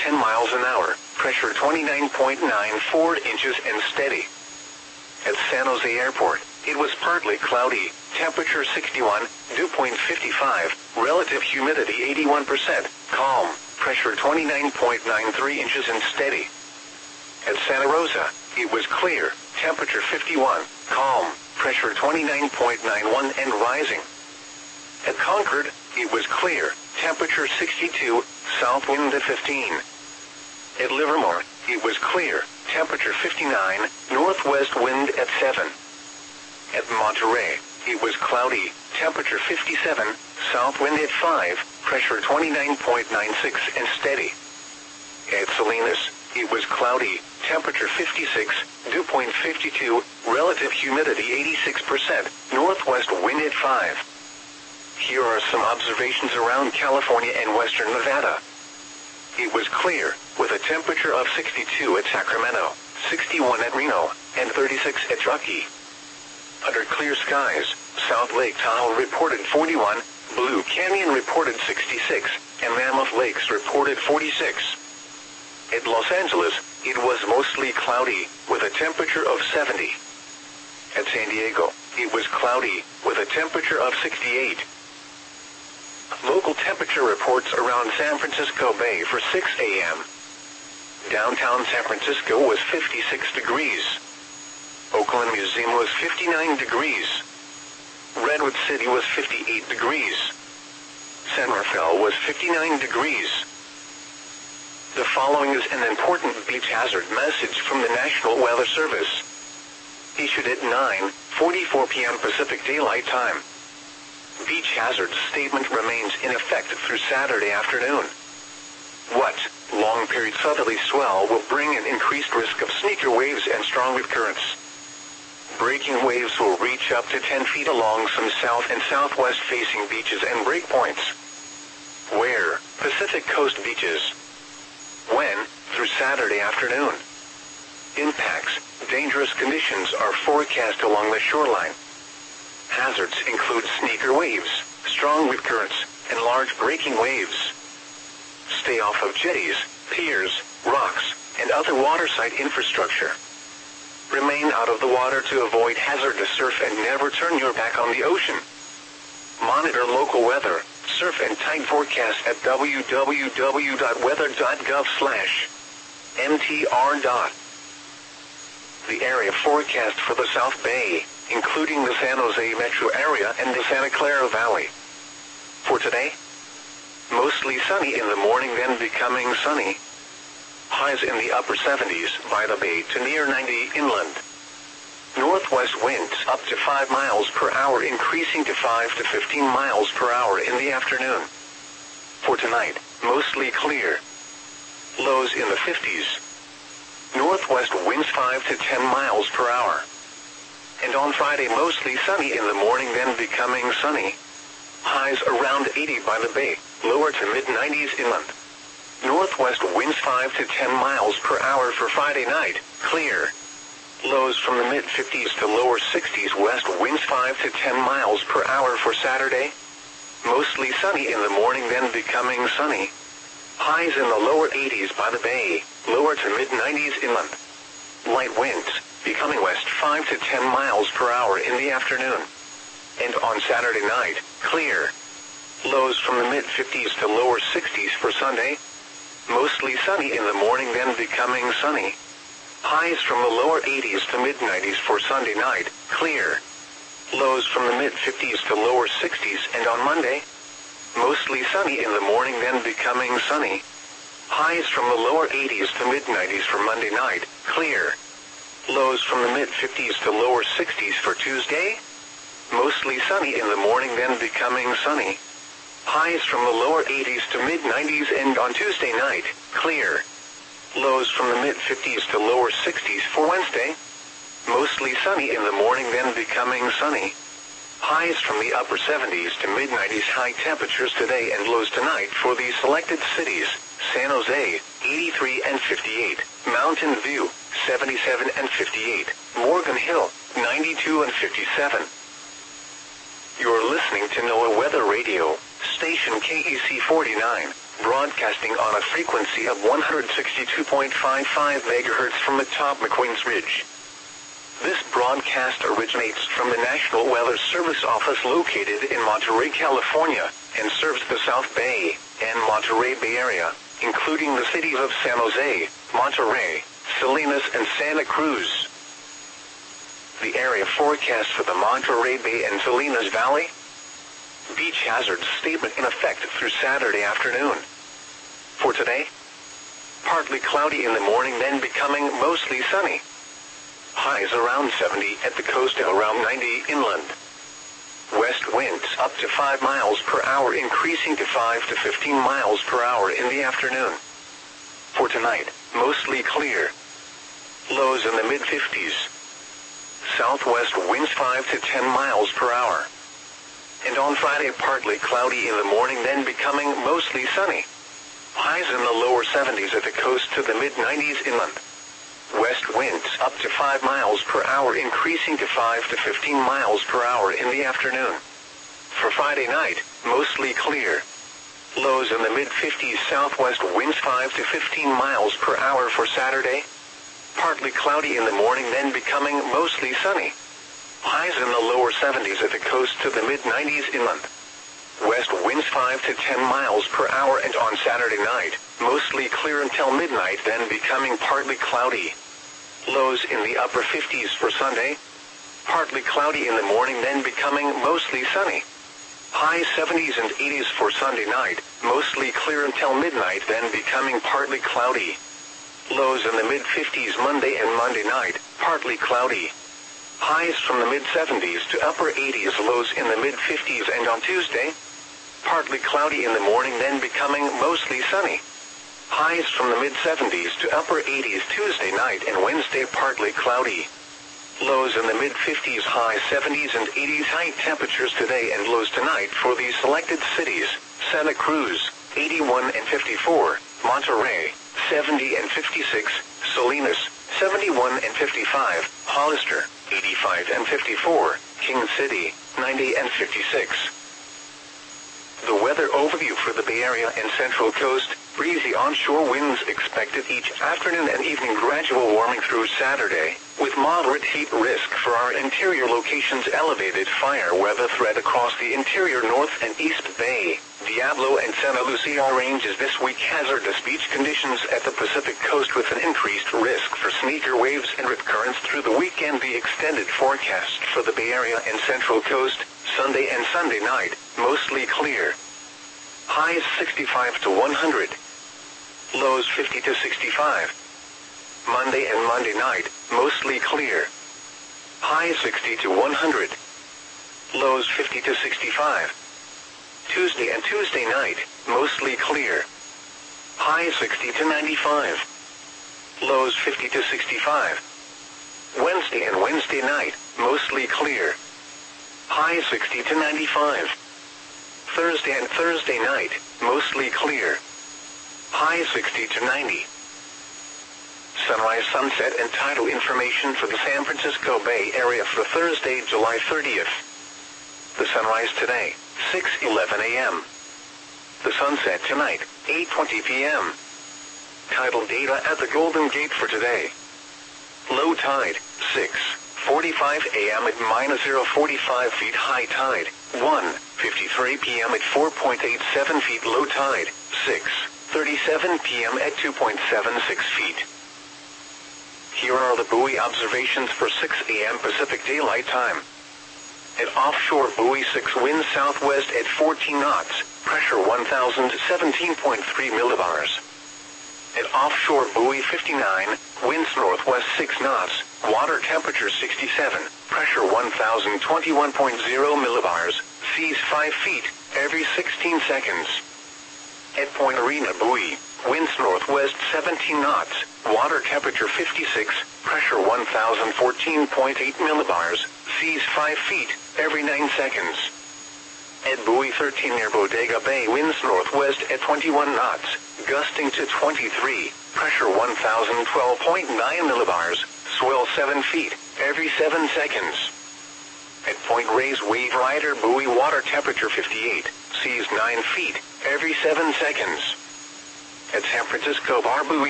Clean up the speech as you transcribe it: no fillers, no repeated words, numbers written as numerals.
10 miles an hour, pressure 29.94 inches and steady. At San Jose Airport, it was partly cloudy, temperature 61, dew point 55, relative humidity 81%, calm, pressure 29.93 inches and steady. At Santa Rosa, it was clear, temperature 51, calm, pressure 29.91 and rising. At Concord, it was clear, temperature 62, south wind at 15. At Livermore, it was clear, temperature 59, northwest wind at 7. At Monterey, it was cloudy, temperature 57, south wind at 5, pressure 29.96 and steady. At Salinas, it was cloudy, temperature 56, dew point 52, relative humidity 86%, northwest wind at 5. Here are some observations around California and western Nevada. It was clear, with a temperature of 62 at Sacramento, 61 at Reno, and 36 at Truckee. Under clear skies, South Lake Tahoe reported 41, Blue Canyon reported 66, and Mammoth Lakes reported 46. At Los Angeles, it was mostly cloudy, with a temperature of 70. At San Diego, it was cloudy, with a temperature of 68. Local temperature reports around San Francisco Bay for 6 a.m. Downtown San Francisco was 56 degrees. Oakland Museum was 59 degrees. Redwood City was 58 degrees. San Rafael was 59 degrees. The following is an important beach hazard message from the National Weather Service. Issued at 9:44 p.m. Pacific Daylight Time. Beach hazard statement remains in effect through Saturday afternoon. What? Long period southerly swell will bring an increased risk of sneaker waves and strong reef currents. Breaking waves will reach up to 10 feet along some south and southwest facing beaches and breakpoints. Where? Pacific Coast beaches. When? Through Saturday afternoon. Impacts. Dangerous conditions are forecast along the shoreline. Hazards include sneaker waves, strong reef currents, and large breaking waves. Stay off of jetties, piers, rocks, and other waterside infrastructure. Remain out of the water to avoid hazardous surf and never turn your back on the ocean. Monitor local weather, surf and tide forecast at www.weather.gov/mtr. The area forecast for the South Bay, including the San Jose metro area and the Santa Clara Valley. For today, mostly sunny in the morning, then becoming sunny. Highs in the upper 70s by the bay to near 90 inland. Northwest winds up to 5 miles per hour, increasing to 5 to 15 miles per hour in the afternoon. For tonight, mostly clear. Lows in the 50s. Northwest winds 5 to 10 miles per hour. And on Friday, mostly sunny in the morning, then becoming sunny. Highs around 80 by the bay, lower to mid-90s inland. Northwest winds 5 to 10 miles per hour for Friday night, clear. Lows from the mid-50s to lower 60s. West winds 5 to 10 miles per hour for Saturday. Mostly sunny in the morning, then becoming sunny. Highs in the lower 80s by the bay, lower to mid-90s inland. Light winds, becoming west 5 to 10 miles per hour in the afternoon. And on Saturday night, clear. Lows from the mid-50s to lower 60s for Sunday. Mostly sunny in the morning, then becoming sunny. Highs from the lower 80s to mid-90s for Sunday night, clear. Lows from the mid-50s to lower 60s, and on Monday, mostly sunny in the morning, then becoming sunny. Highs from the lower 80s to mid-90s for Monday night, clear. Lows from the mid-50s to lower 60s for Tuesday. Mostly sunny in the morning, then becoming sunny. Highs from the lower 80s to mid-90s, and on Tuesday night, clear. Lows from the mid-50s to lower 60s for Wednesday. Mostly sunny in the morning, then becoming sunny. Highs from the upper 70s to mid-90s. High temperatures today and lows tonight for the selected cities: San Jose, 83 and 58, Mountain View, 77 and 58, Morgan Hill, 92 and 57. You're listening to NOAA Weather Radio, station KEC 49, broadcasting on a frequency of 162.55 MHz from atop McQueen's Ridge. This broadcast originates from the National Weather Service office located in Monterey, California, and serves the South Bay and Monterey Bay Area, including the cities of San Jose, Monterey, Salinas, and Santa Cruz. The area forecast for the Monterey Bay and Salinas Valley. Beach hazard statement in effect through Saturday afternoon. For today, partly cloudy in the morning, then becoming mostly sunny. Highs around 70 at the coast and around 90 inland. West winds up to 5 miles per hour, increasing to 5 to 15 miles per hour in the afternoon. For tonight, mostly clear. Lows in the mid-50s. Southwest winds 5 to 10 miles per hour. And on Friday, partly cloudy in the morning, then becoming mostly sunny. Highs in the lower 70s at the coast to the mid-90s inland. West winds up to 5 miles per hour, increasing to 5 to 15 miles per hour in the afternoon. For Friday night, mostly clear. Lows in the mid-50s, southwest winds 5 to 15 miles per hour for Saturday. Partly cloudy in the morning, then becoming mostly sunny. Highs in the lower 70s at the coast to the mid-90s inland. West winds 5 to 10 miles per hour, and on Saturday night, mostly clear until midnight, then becoming partly cloudy. Lows in the upper 50s for Sunday. Partly cloudy in the morning, then becoming mostly sunny. High 70s and 80s for Sunday night, mostly clear until midnight, then becoming partly cloudy. Lows in the mid-50s Monday and Monday night, partly cloudy. Highs from the mid-70s to upper 80s, lows in the mid-50s, and on Tuesday, partly cloudy in the morning, then becoming mostly sunny. Highs from the mid-70s to upper 80s Tuesday night, and Wednesday partly cloudy. Lows in the mid-50s, high 70s and 80s. High temperatures today and lows tonight for these selected cities: Santa Cruz, 81 and 54, Monterey, 70 and 56, Salinas, 71 and 55, Hollister, 85 and 54, King City, 90 and 56. The weather overview for the Bay Area and Central Coast: breezy onshore winds expected each afternoon and evening, gradual warming through Saturday, with moderate heat risk for our interior locations. Elevated fire weather threat across the interior North and East Bay, Diablo and Santa Lucia ranges this week. Hazardous beach conditions at the Pacific Coast with an increased risk for sneaker waves and rip currents through the weekend. The extended forecast for the Bay Area and Central Coast: Sunday and Sunday night, mostly clear. Highs 65 to 100. Lows 50 to 65. Monday and Monday night, mostly clear. Highs 60 to 100. Lows 50 to 65. Tuesday and Tuesday night, mostly clear. Highs 60 to 95. Lows 50 to 65. Wednesday and Wednesday night, mostly clear. Highs 60 to 95. Thursday and Thursday night, mostly clear. High 60 to 90. Sunrise, sunset, and tidal information for the San Francisco Bay Area for Thursday, July 30th. The sunrise today, 6:11 a.m. The sunset tonight, 8:20 p.m. Tidal data at the Golden Gate for today. Low tide, 6:45 a.m. at -0.45 feet. High tide, 1:53 p.m. at 4.87 feet. Low tide, 6:37 p.m. at 2.76 feet. Here are the buoy observations for 6 a.m. Pacific Daylight Time. At offshore buoy 6, winds southwest at 14 knots, pressure 1,017.3 millibars. At offshore buoy 59, winds northwest 6 knots, water temperature 67, pressure 1,021.0 millibars, seas 5 feet, every 16 seconds. At Point Arena buoy, winds northwest 17 knots, water temperature 56, pressure 1,014.8 millibars, seas 5 feet, every 9 seconds. At buoy 13 near Bodega Bay, winds northwest at 21 knots, gusting to 23, pressure 1,012.9 millibars, swell 7 feet, every 7 seconds. At Point Reyes Wave Rider buoy, water temperature 58, seas 9 feet, every 7 seconds. At San Francisco Barbu